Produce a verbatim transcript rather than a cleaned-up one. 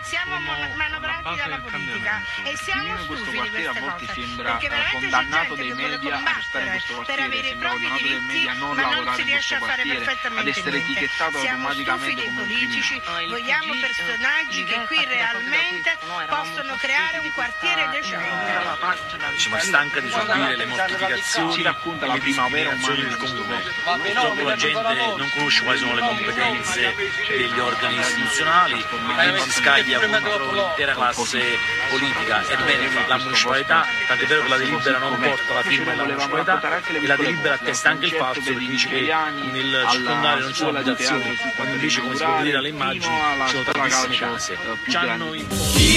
siamo manovrati dalla politica e siamo stufi di queste cose, perché veramente c'è gente che vuole combattere per avere i propri diritti, ma non si riesce a fare perfettamente niente. Siamo stufi dei politici, vogliamo personaggi che qui realmente possono creare un quartiere decente. Siamo stanca di subire le mortificazioni e le discriminazioni del comune. Purtroppo la gente non conosce quali sono le competenze degli organi istituzionali, quindi si scaglia contro l'intera classe politica. Ebbene, la municipalità, tant'è vero che la delibera non porta la firma della municipalità, e la delibera attesta anche il fatto che dice che nel circondario non ci sono abitazioni, quando invece, come si può vedere dalle immagini, ci sono tantissime case.